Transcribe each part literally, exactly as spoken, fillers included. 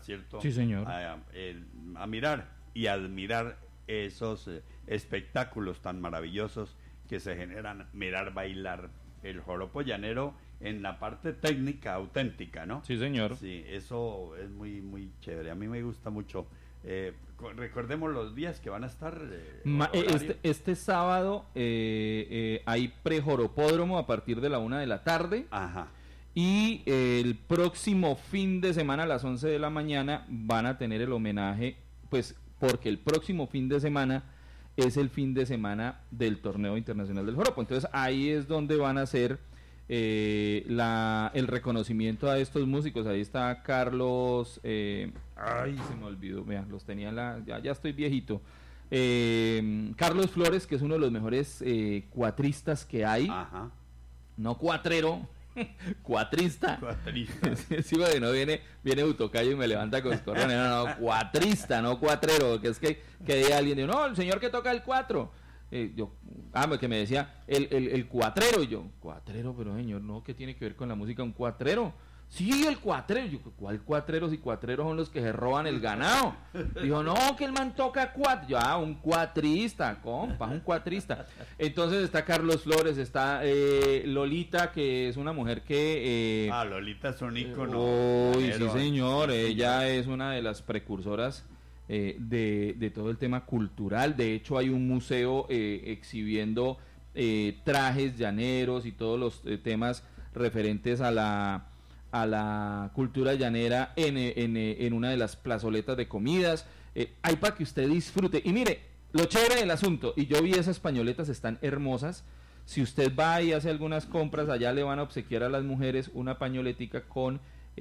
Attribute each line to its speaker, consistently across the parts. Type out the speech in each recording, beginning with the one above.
Speaker 1: ¿cierto?
Speaker 2: Sí, señor.
Speaker 1: A, el, a mirar y admirar esos eh, espectáculos tan maravillosos que se generan, mirar bailar el joropo llanero en la parte técnica auténtica, ¿no?
Speaker 2: Sí, señor.
Speaker 1: Sí, eso es muy, muy chévere. A mí me gusta mucho. Eh, recordemos los días que van a estar. Eh,
Speaker 2: Ma, este, este sábado eh, eh, hay prejoropódromo a partir de la una de la tarde.
Speaker 1: Ajá.
Speaker 2: Y eh, el próximo fin de semana a las once de la mañana van a tener el homenaje, pues porque el próximo fin de semana es el fin de semana del torneo internacional del joropo. Entonces ahí es donde van a hacer eh, la, el reconocimiento a estos músicos. Ahí está Carlos, eh, ay se me olvidó, vean, los tenía en la, ya, ya estoy viejito. Eh, Carlos Flores, que es uno de los mejores eh, cuatristas que hay.
Speaker 1: Ajá.
Speaker 2: No cuatrero. Cuatrista.
Speaker 1: Cuatrista.
Speaker 2: Sí, porque no viene, viene Utocayo y me levanta con corrones. No, no, cuatrista, no cuatrero. Que es que, que de alguien dijo, no, el señor que toca el cuatro. Eh, yo, ah, que me decía, el, el, el cuatrero. Y yo, cuatrero, pero señor, no, ¿qué tiene que ver con la música un cuatrero? Sí, el cuatrero. Yo, ¿cuál cuatrero? Si cuatreros son los que se roban el ganado. Dijo, no, que el man toca cuatro. Yo, ah, un cuatrista, compa, un cuatrista. Entonces está Carlos Flores, está eh, Lolita, que es una mujer que... Eh,
Speaker 1: ah, Lolita es un ícono.
Speaker 2: Uy, sí, señor. Ella es una de las precursoras eh, de, de todo el tema cultural. De hecho, hay un museo eh, exhibiendo eh, trajes llaneros y todos los eh, temas referentes a la... a la cultura llanera en, en, en una de las plazoletas de comidas. Eh, hay para que usted disfrute. Y mire, lo chévere del asunto, y yo vi esas pañoletas, están hermosas. Si usted va y hace algunas compras, allá le van a obsequiar a las mujeres una pañoletica con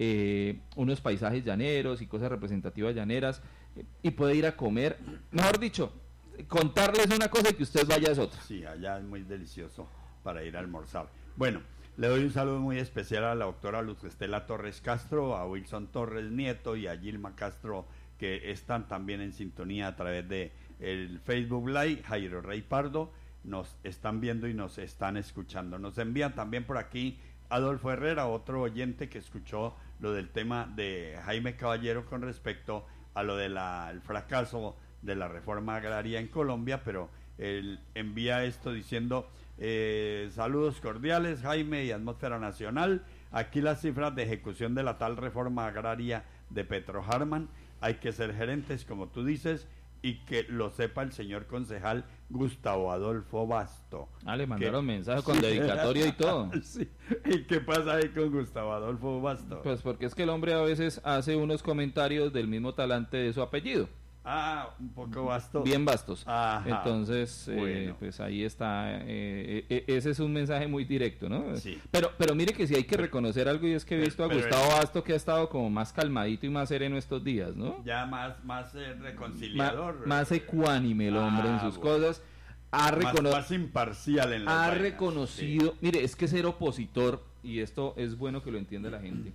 Speaker 2: eh, unos paisajes llaneros y cosas representativas llaneras, eh, y puede ir a comer. Mejor dicho, contarles una cosa y que usted vaya es otra.
Speaker 1: Sí, allá es muy delicioso para ir a almorzar. Bueno, le doy un saludo muy especial a la doctora Luz Estela Torres Castro, a Wilson Torres Nieto y a Gilma Castro, que están también en sintonía a través de el Facebook Live. Jairo Rey Pardo, nos están viendo y nos están escuchando. Nos envían también por aquí Adolfo Herrera, otro oyente que escuchó lo del tema de Jaime Caballero con respecto a lo del fracaso de la reforma agraria en Colombia, pero él envía esto diciendo... Eh, saludos cordiales, Jaime y Atmósfera Nacional. Aquí las cifras de ejecución de la tal reforma agraria de Petro Harman. Hay que ser gerentes, como tú dices, y que lo sepa el señor concejal Gustavo Adolfo Basto.
Speaker 2: Ah, le mandaron
Speaker 1: que...
Speaker 2: mensaje con sí. dedicatoria y todo.
Speaker 1: Sí. ¿Y qué pasa ahí con Gustavo Adolfo Basto?
Speaker 2: Pues porque es que el hombre a veces hace unos comentarios del mismo talante de su apellido.
Speaker 1: Ah, un poco Bastos.
Speaker 2: Bien Bastos.
Speaker 1: Ajá.
Speaker 2: Entonces,
Speaker 1: bueno.
Speaker 2: eh, pues ahí está. Eh, eh, ese es un mensaje muy directo, ¿no?
Speaker 1: Sí.
Speaker 2: Pero, pero mire que sí hay que reconocer algo, y es que he visto
Speaker 1: pero,
Speaker 2: a Gustavo
Speaker 1: pero,
Speaker 2: Basto que ha estado como más calmadito y más sereno estos días, ¿no?
Speaker 1: Ya más, más eh, reconciliador.
Speaker 2: Ma, más ecuánime el hombre ah, en sus bueno. cosas. Ha recono-
Speaker 1: más, más imparcial en la
Speaker 2: Ha vainas, reconocido. Sí. Mire, es que ser opositor, y esto es bueno que lo entienda la gente.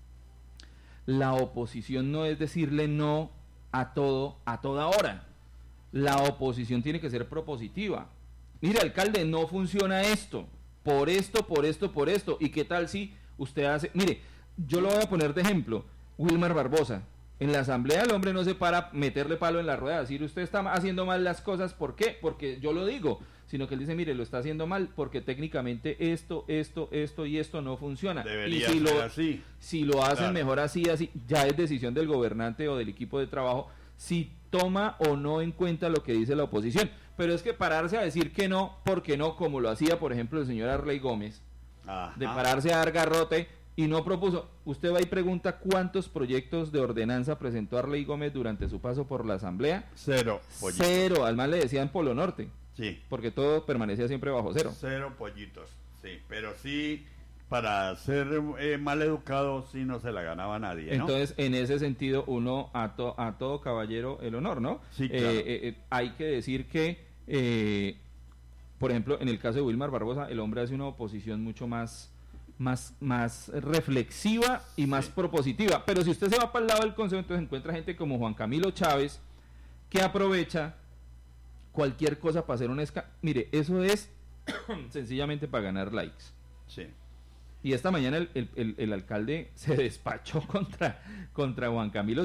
Speaker 2: La oposición no es decirle no a todo, a toda hora. La oposición tiene que ser propositiva. Mire, alcalde, no funciona esto, por esto, por esto, por esto. ¿Y qué tal si usted hace? Mire, yo lo voy a poner de ejemplo. Wilmar Barbosa, en la asamblea el hombre no se para meterle palo en la rueda, decir usted está haciendo mal las cosas. ¿Por qué? Porque yo lo digo, sino que él dice, mire, lo está haciendo mal porque técnicamente esto, esto, esto y esto no funciona.
Speaker 1: Debería
Speaker 2: y si
Speaker 1: ser
Speaker 2: lo,
Speaker 1: así.
Speaker 2: Si lo hacen
Speaker 1: claro.
Speaker 2: mejor así, así, ya es decisión del gobernante o del equipo de trabajo si toma o no en cuenta lo que dice la oposición. Pero es que pararse a decir que no, porque no, como lo hacía, por ejemplo, el señor Arley Gómez, Ajá. de pararse a dar garrote y no propuso. Usted va y pregunta cuántos proyectos de ordenanza presentó Arley Gómez durante su paso por la asamblea.
Speaker 1: Cero.
Speaker 2: Pollitos. Cero, además le decían Polo Norte.
Speaker 1: Sí.
Speaker 2: Porque todo permanecía siempre bajo cero.
Speaker 1: Cero pollitos, sí. Pero sí, para ser eh, mal educado, sí no se la ganaba nadie, ¿no?
Speaker 2: Entonces, en ese sentido, uno a, to, a todo caballero el honor, ¿no?
Speaker 1: Sí, claro.
Speaker 2: Eh, eh, hay que decir que, eh, por ejemplo, en el caso de Wilmar Barbosa, el hombre hace una oposición mucho más... Más, más reflexiva y más sí. propositiva. Pero si usted se va para el lado del consejo, entonces encuentra gente como Juan Camilo Chávez, que aprovecha cualquier cosa para hacer un esca... Mire, eso es sencillamente para ganar likes.
Speaker 1: Sí.
Speaker 2: Y esta mañana el, el, el, el alcalde se despachó contra, contra Juan Camilo